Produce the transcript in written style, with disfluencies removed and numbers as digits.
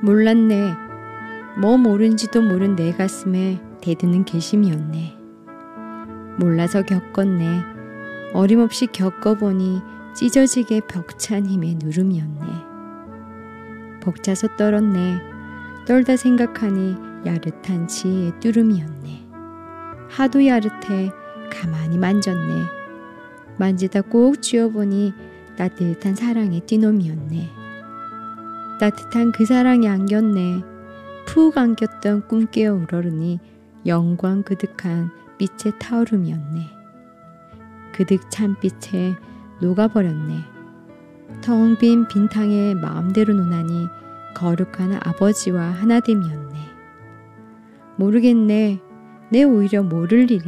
몰랐네. 뭐 모른지도 모른 내 가슴에 대드는 계심이었네. 몰라서 겪었네. 어림없이 겪어보니 찢어지게 벅찬 힘의 누름이었네. 벅차서 떨었네. 떨다 생각하니 야릇한 지혜의 뚜름이었네. 하도 야릇해 가만히 만졌네. 만지다 꼭 쥐어보니 따뜻한 사랑의 띠놈이었네. 따뜻한 그 사랑이 안겼네. 푹 안겼던 꿈 깨어 우러르니 영광 그득한 빛의 타오름이었네. 그득 찬 빛에 녹아버렸네. 텅 빈 빈탕에 마음대로 노나니 거룩한 아버지와 하나됨이었네. 모르겠네. 내 오히려 모를 일이